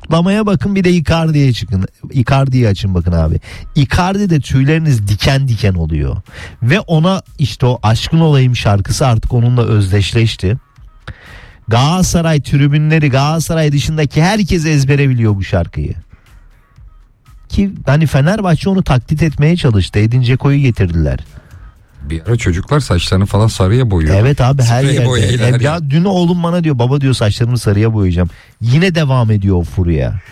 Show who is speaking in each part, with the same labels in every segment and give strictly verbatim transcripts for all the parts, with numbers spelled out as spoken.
Speaker 1: Kutlamaya bakın, bir de Icardi'ye çıkın. Icardi'yi açın bakın abi. Icardi'de tüyleriniz diken diken oluyor. Ve ona işte o Aşkın Olayım şarkısı artık onunla özdeşleşti. Galatasaray tribünleri, Galatasaray dışındaki herkes ezbere biliyor bu şarkıyı. Ki hani Fenerbahçe onu taklit etmeye çalıştı. Edin Dzeko'yu getirdiler.
Speaker 2: Bir ara çocuklar saçlarını falan sarıya boyuyor.
Speaker 1: Evet abi, her
Speaker 2: Sprey
Speaker 1: yerde. E, ya dün oğlum bana diyor, baba diyor saçlarımı sarıya boyayacağım. Yine devam ediyor o furya.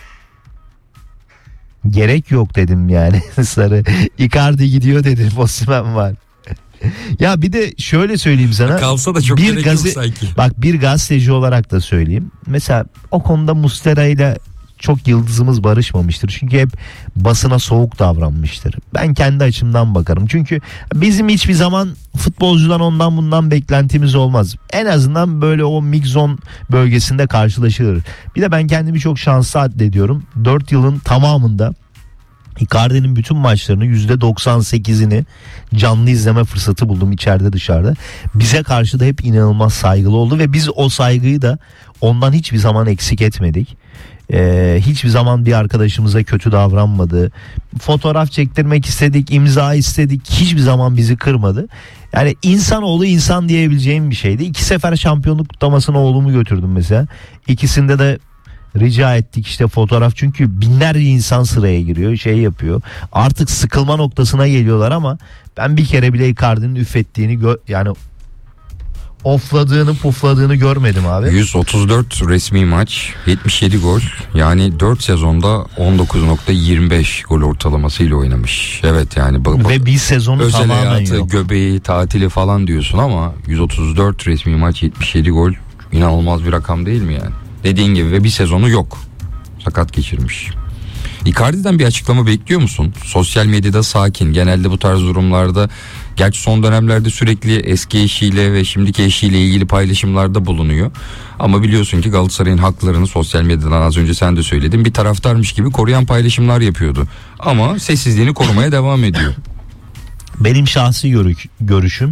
Speaker 1: Gerek yok dedim yani. Sarı. Icardi gidiyor dedim. Osimhen var. Ya bir de şöyle söyleyeyim sana.
Speaker 2: Kalsa da çok
Speaker 1: bir
Speaker 2: gerek
Speaker 1: gazı-
Speaker 2: yok sanki.
Speaker 1: Bak, bir gazeteci olarak da söyleyeyim. Mesela o konuda Muslera ile çok yıldızımız barışmamıştır. Çünkü hep basına soğuk davranmıştır. Ben kendi açımdan bakarım. Çünkü bizim hiçbir zaman futbolcudan ondan bundan beklentimiz olmaz. En azından böyle o mix-zone bölgesinde karşılaşılır. Bir de ben kendimi çok şanslı addediyorum. dört yılın tamamında Icardi'nin bütün maçlarını yüzde doksan sekizini canlı izleme fırsatı buldum, içeride dışarıda. Bize karşı da hep inanılmaz saygılı oldu ve biz o saygıyı da ondan hiçbir zaman eksik etmedik. Ee, hiçbir zaman bir arkadaşımıza kötü davranmadı. Fotoğraf çektirmek istedik, imza istedik, hiçbir zaman bizi kırmadı. Yani insanoğlu insan diyebileceğim bir şeydi. İki sefer şampiyonluk kutlamasına oğlumu götürdüm mesela. İkisinde de rica ettik işte fotoğraf, çünkü binlerce insan sıraya giriyor, şey yapıyor. Artık sıkılma noktasına geliyorlar ama ben bir kere bile Icardi'nin üfettiğini gö- yani ofladığını pufladığını görmedim abi.
Speaker 2: yüz otuz dört resmi maç, yetmiş yedi gol. Yani dört sezonda on dokuz nokta yirmi beş gol ortalamasıyla oynamış. Evet yani bak,
Speaker 1: ve bir sezonu
Speaker 2: özel
Speaker 1: tamamen
Speaker 2: hayatı,
Speaker 1: yok.
Speaker 2: göbeği, tatili falan diyorsun ama yüz otuz dört resmi maç, yetmiş yedi gol, inanılmaz bir rakam değil mi yani? Dediğin gibi, ve bir sezonu yok. Sakat geçirmiş. Icardi'den bir açıklama bekliyor musun? Sosyal medyada sakin. Genelde bu tarz durumlarda, gerçi son dönemlerde sürekli eski eşiyle ve şimdiki eşiyle ilgili paylaşımlarda bulunuyor. Ama biliyorsun ki Galatasaray'ın haklarını sosyal medyadan, az önce sen de söyledin, bir taraftarmış gibi koruyan paylaşımlar yapıyordu. Ama sessizliğini korumaya devam ediyor.
Speaker 1: Benim şahsi görü- görüşüm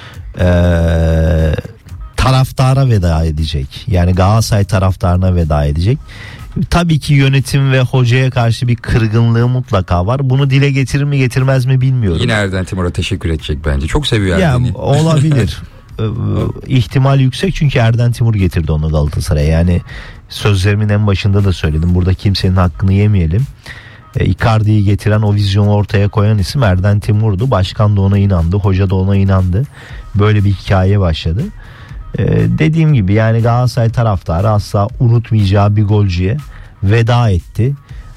Speaker 1: ee, taraftara veda edecek. Yani Galatasaray taraftarına veda edecek. Tabii ki yönetim ve hocaya karşı bir kırgınlığı mutlaka var. Bunu dile getirir mi getirmez mi bilmiyorum.
Speaker 2: Yine Erden Timur'a teşekkür edecek bence. Çok seviyor
Speaker 1: ya,
Speaker 2: Erden'i.
Speaker 1: olabilir. Ee, ihtimal yüksek, çünkü Erden Timur getirdi onu Galatasaray'a. Yani sözlerimin en başında da söyledim. Burada kimsenin hakkını yemeyelim. Ee, Icardi'yi getiren, o vizyonu ortaya koyan isim Erden Timur'du. Başkan da ona inandı, hoca da ona inandı. Böyle bir hikaye başladı. Ee, dediğim gibi yani Galatasaray taraftarı asla unutmayacağı bir golcüye veda etti.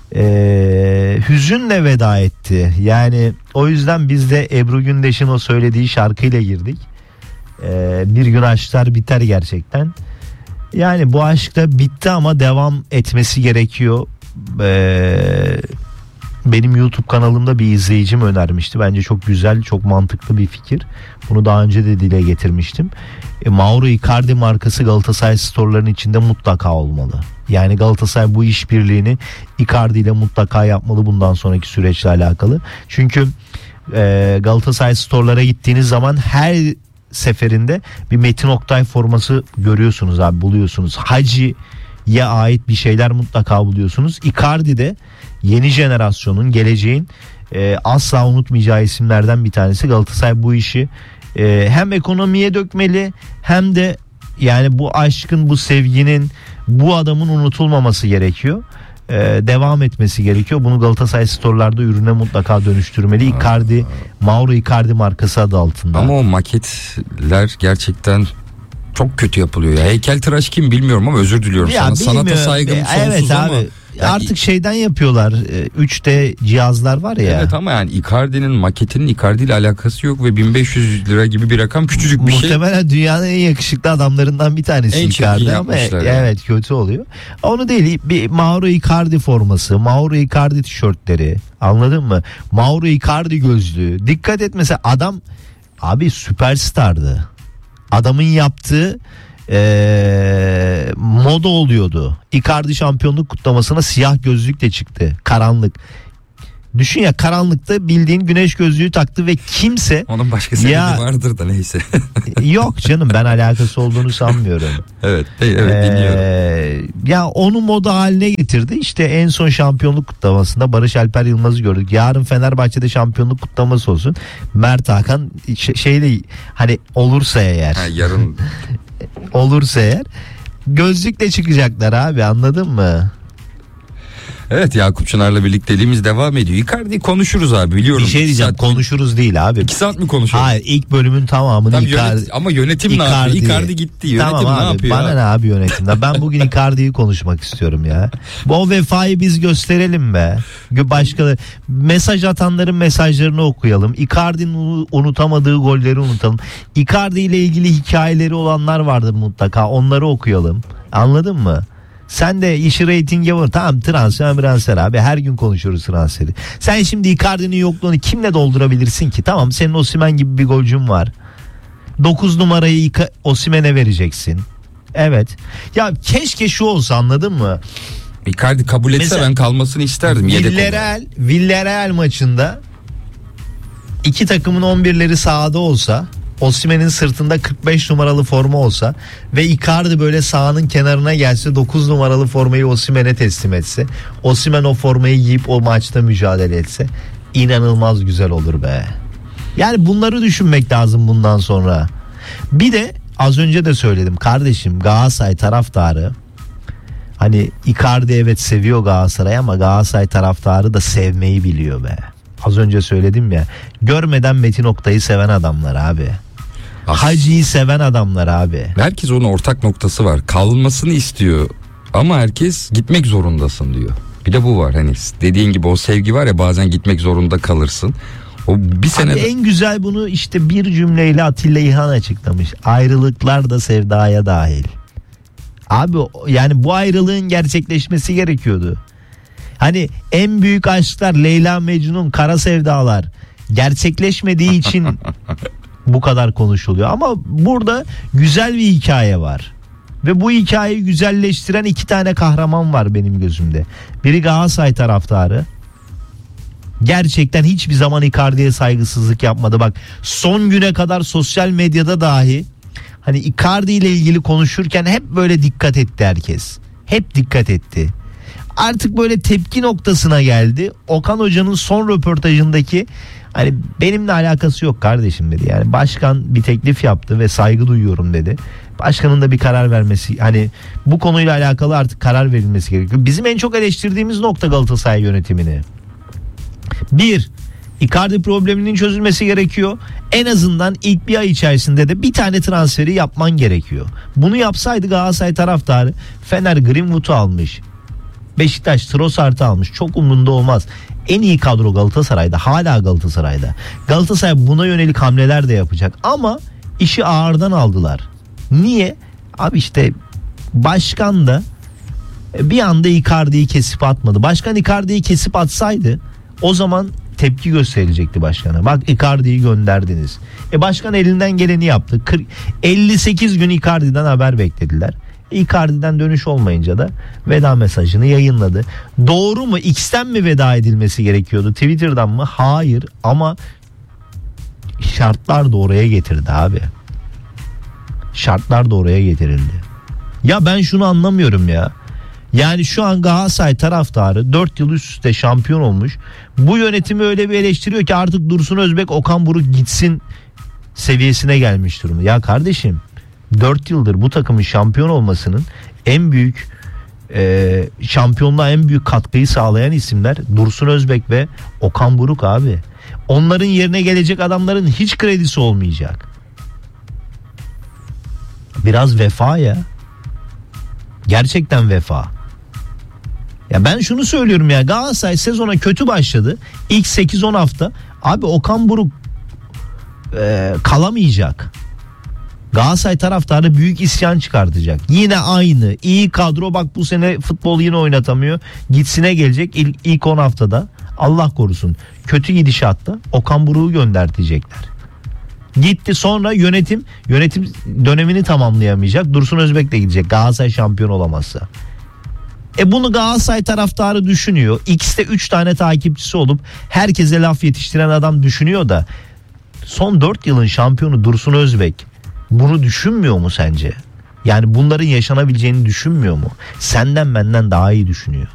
Speaker 1: Ee, hüzünle veda etti. Yani o yüzden biz de Ebru Gündeş'in o söylediği şarkıyla girdik. Ee, bir gün aşklar biter gerçekten. Yani bu aşk da bitti ama devam etmesi gerekiyor. Ee, benim YouTube kanalımda bir izleyicim önermişti. Bence çok güzel, çok mantıklı bir fikir. Bunu daha önce de dile getirmiştim. E, Mauro Icardi markası Galatasaray store'ların içinde mutlaka olmalı. Yani Galatasaray bu işbirliğini Icardi ile mutlaka yapmalı bundan sonraki süreçle alakalı. Çünkü e, Galatasaray store'lara gittiğiniz zaman her seferinde bir Metin Oktay forması görüyorsunuz abi, buluyorsunuz. Hacı'ya ait bir şeyler mutlaka buluyorsunuz. Icardi de yeni jenerasyonun, geleceğin e, asla unutmayacağı isimlerden bir tanesi. Galatasaray bu işi e, hem ekonomiye dökmeli, hem de yani bu aşkın, bu sevginin, bu adamın unutulmaması gerekiyor. E, devam etmesi gerekiyor. Bunu Galatasaray store'larda ürüne mutlaka dönüştürmeli. Icardi, Mauro Icardi markası adı altında.
Speaker 2: Ama o maketler gerçekten çok kötü yapılıyor ya. Heykeltıraş kim bilmiyorum ama özür diliyorum.
Speaker 1: Ya
Speaker 2: Sana sanata
Speaker 1: bilmiyorum.
Speaker 2: saygım
Speaker 1: E,
Speaker 2: sonsuz
Speaker 1: evet
Speaker 2: ama
Speaker 1: abi.
Speaker 2: yani
Speaker 1: Artık şeyden yapıyorlar. üç D cihazlar var ya.
Speaker 2: evet ama yani Icardi'nin maketinin Icardi ile alakası yok ve bin beş yüz lira gibi bir rakam, küçücük bir şey.
Speaker 1: Muhtemelen dünyanın en yakışıklı adamlarından bir tanesi
Speaker 2: En çirkin
Speaker 1: Icardi ama
Speaker 2: yapmışlar
Speaker 1: evet
Speaker 2: yani.
Speaker 1: kötü oluyor. Onu değil, bir Mauro Icardi forması, Mauro Icardi tişörtleri, anladın mı? Mauro Icardi gözlüğü. Dikkat et, mesela adam abi süperstardı. Adamın yaptığı Ee, moda oluyordu. Icardi şampiyonluk kutlamasına siyah gözlükle çıktı. Karanlık. Düşün ya, karanlıkta bildiğin güneş gözlüğü taktı ve kimse...
Speaker 2: Onun başka sebebi
Speaker 1: ya,
Speaker 2: vardır da neyse.
Speaker 1: Yok canım, ben alakası olduğunu sanmıyorum.
Speaker 2: Evet, evet
Speaker 1: ee,
Speaker 2: dinliyorum.
Speaker 1: Ya onu moda haline getirdi. İşte en son şampiyonluk kutlamasında Barış Alper Yılmaz'ı gördük. Yarın Fenerbahçe'de şampiyonluk kutlaması olsun. Mert Hakan şey, şeyle hani olursa eğer.
Speaker 2: Ha, yarın
Speaker 1: olursa eğer gözlükle çıkacaklar abi, anladın mı?
Speaker 2: Evet, Yakup Çınar'la birlikteliğimiz devam ediyor. Icardi konuşuruz abi, biliyorum.
Speaker 1: Bir şey diyeceğim,
Speaker 2: saat,
Speaker 1: konuşuruz değil abi.
Speaker 2: İki saat mi konuşalım?
Speaker 1: Hayır, ilk bölümün tamamını
Speaker 2: Tam
Speaker 1: Icardi,
Speaker 2: yönet, ama yönetim Icardi, ne yapıyor? Icardi gitti. Yönetim
Speaker 1: tamam
Speaker 2: ne
Speaker 1: abi,
Speaker 2: yapıyor?
Speaker 1: Bana ne abi yönetimden? Ben bugün Icardi'yi konuşmak istiyorum ya. Bu vefayı biz gösterelim be. Başkaları, mesaj atanların mesajlarını okuyalım. Icardi'nin unutamadığı golleri unutalım. Icardi ile ilgili hikayeleri olanlar vardır mutlaka. Onları okuyalım. Anladın mı? Sen de işi reytinge vur. Tamam, transfer transfer abi, her gün konuşuyoruz transferi. Sen şimdi Icardi'nin yokluğunu kimle doldurabilirsin ki? Tamam, senin Osimhen gibi bir golcün var. dokuz numarayı Osimhen'e vereceksin. Evet. Ya keşke şu olsa, anladın mı?
Speaker 2: Icardi kabul etse mesela, ben kalmasını isterdim.
Speaker 1: Villarreal, Villarreal maçında iki takımın on birleri sahada olsa, Osimhen'in sırtında kırk beş numaralı forma olsa ve Icardi böyle sahanın kenarına gelse, dokuz numaralı formayı Osimhen'e teslim etse, Osimhen o formayı giyip o maçta mücadele etse, inanılmaz güzel olur be. Yani bunları düşünmek lazım bundan sonra. Bir de az önce de söyledim kardeşim, Galatasaray taraftarı, hani Icardi evet seviyor Galatasaray ama Galatasaray taraftarı da sevmeyi biliyor be. Az önce söyledim ya, görmeden Metin Oktay'ı seven adamlar abi. Ah. Hacı'yı seven adamlar abi.
Speaker 2: Herkes onun ortak noktası var. Kalmasını istiyor ama herkes gitmek zorundasın diyor. Bir de bu var, hani dediğin gibi o sevgi var ya, bazen gitmek zorunda kalırsın. O bir sene
Speaker 1: abi en güzel bunu işte bir cümleyle Atilla İlhan açıklamış. Ayrılıklar da sevdaya dahil. Abi yani bu ayrılığın gerçekleşmesi gerekiyordu. Hani en büyük aşklar, Leyla Mecnun, Kara Sevdalar gerçekleşmediği için bu kadar konuşuluyor. Ama burada güzel bir hikaye var. Ve bu hikayeyi güzelleştiren iki tane kahraman var benim gözümde. Biri Galatasaray taraftarı. Gerçekten hiçbir zaman Icardi'ye saygısızlık yapmadı. Bak, son güne kadar sosyal medyada dahi hani Icardi ile ilgili konuşurken hep böyle dikkat etti herkes. Hep dikkat etti. Artık böyle tepki noktasına geldi. Okan Hoca'nın son röportajındaki hani benimle alakası yok kardeşim dedi. Yani başkan bir teklif yaptı ve saygı duyuyorum dedi. Başkanın da bir karar vermesi, hani bu konuyla alakalı artık karar verilmesi gerekiyor. Bizim en çok eleştirdiğimiz nokta Galatasaray yönetimini. Bir, Icardi probleminin çözülmesi gerekiyor. En azından ilk bir ay içerisinde de bir tane transferi yapman gerekiyor. Bunu yapsaydı Galatasaray taraftarı Fener Greenwood'u almış, Beşiktaş Trossard'ı almış, çok umurunda olmaz. En iyi kadro Galatasaray'da, hala Galatasaray'da. Galatasaray buna yönelik hamleler de yapacak ama işi ağırdan aldılar. Niye? Abi işte başkan da bir anda Icardi'yi kesip atmadı. Başkan Icardi'yi kesip atsaydı o zaman tepki gösterilecekti başkana. Bak, Icardi'yi gönderdiniz. E başkan elinden geleni yaptı. kırk, elli sekiz gün Icardi'den haber beklediler. Icardi'den dönüş olmayınca da veda mesajını yayınladı. Doğru mu? X'ten mi veda edilmesi gerekiyordu? Twitter'dan mı? Hayır, ama şartlar da oraya getirdi abi. Şartlar da oraya getirildi. Ya ben şunu anlamıyorum ya. Yani şu an Galatasaray taraftarı dört yıl üst üste şampiyon olmuş. Bu yönetimi öyle bir eleştiriyor ki artık Dursun Özbek, Okan Buruk gitsin seviyesine gelmiş durumda. Ya kardeşim, dört yıldır bu takımın şampiyon olmasının en büyük e, şampiyonluğa en büyük katkıyı sağlayan isimler Dursun Özbek ve Okan Buruk abi. Onların yerine gelecek adamların hiç kredisi olmayacak. Biraz vefa ya. Gerçekten vefa. Ya ben şunu söylüyorum ya, Galatasaray sezona kötü başladı. İlk sekiz on hafta abi Okan Buruk e, kalamayacak. Galatasaray taraftarı büyük isyan çıkartacak. Yine aynı iyi kadro, bak bu sene futbol yine oynatamıyor. Gitsine gelecek ilk, ilk on haftada. Allah korusun. Kötü gidişatta Okan Buruk'u göndertecekler. Gitti, sonra yönetim yönetim dönemini tamamlayamayacak. Dursun Özbek de gidecek Galatasaray şampiyon olamazsa. E bunu Galatasaray taraftarı düşünüyor. X'te üç tane takipçisi olup herkese laf yetiştiren adam düşünüyor da son dört yılın şampiyonu Dursun Özbek bunu düşünmüyor mu sence? Yani bunların yaşanabileceğini düşünmüyor mu? Senden benden daha iyi düşünüyor.